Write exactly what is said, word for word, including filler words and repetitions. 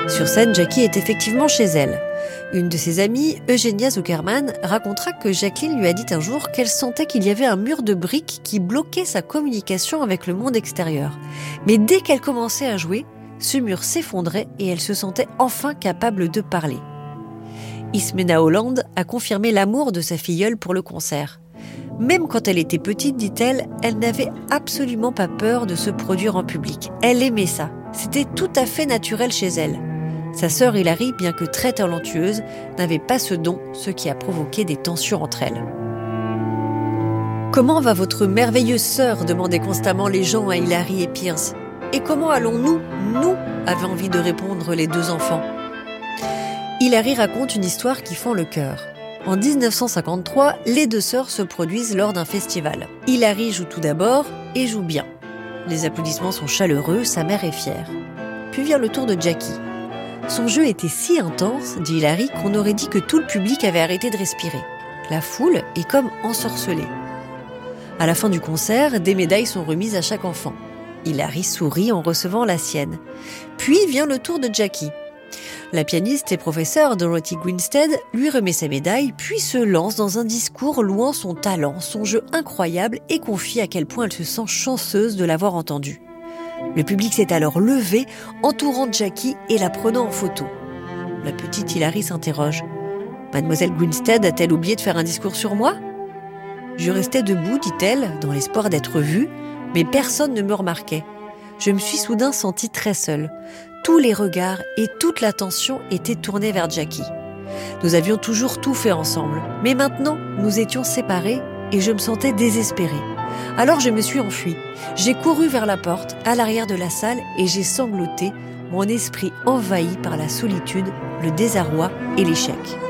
Sur scène, Jackie est effectivement chez elle. Une de ses amies, Eugenia Zuckerman, racontera que Jacqueline lui a dit un jour qu'elle sentait qu'il y avait un mur de briques qui bloquait sa communication avec le monde extérieur. Mais dès qu'elle commençait à jouer, ce mur s'effondrait et elle se sentait enfin capable de parler. Ismena Holland a confirmé l'amour de sa filleule pour le concert. Même quand elle était petite, dit-elle, elle n'avait absolument pas peur de se produire en public. Elle aimait ça. C'était tout à fait naturel chez elle. Sa sœur Hilary, bien que très talentueuse, n'avait pas ce don, ce qui a provoqué des tensions entre elles. « Comment va votre merveilleuse sœur ?» demandaient constamment les gens à Hilary et Pierce. « Et comment allons-nous, nous ?» avaient envie de répondre les deux enfants. Hilary raconte une histoire qui fend le cœur. En dix-neuf cent cinquante-trois, les deux sœurs se produisent lors d'un festival. Hilary joue tout d'abord et joue bien. Les applaudissements sont chaleureux, sa mère est fière. Puis vient le tour de Jackie. Son jeu était si intense, dit Hilary, qu'on aurait dit que tout le public avait arrêté de respirer. La foule est comme ensorcelée. À la fin du concert, des médailles sont remises à chaque enfant. Hilary sourit en recevant la sienne. Puis vient le tour de Jackie. La pianiste et professeure Dorothy Grinstead lui remet sa médaille, puis se lance dans un discours louant son talent, son jeu incroyable et confie à quel point elle se sent chanceuse de l'avoir entendu. Le public s'est alors levé, entourant Jackie et la prenant en photo. La petite Hilary s'interroge. « Mademoiselle Grinstead a-t-elle oublié de faire un discours sur moi ?» Je restais debout, dit-elle, dans l'espoir d'être vue, mais personne ne me remarquait. Je me suis soudain sentie très seule. Tous les regards et toute l'attention étaient tournés vers Jackie. Nous avions toujours tout fait ensemble, mais maintenant, nous étions séparés et je me sentais désespérée. Alors je me suis enfuie. J'ai couru vers la porte, à l'arrière de la salle, et j'ai sangloté, mon esprit envahi par la solitude, le désarroi et l'échec.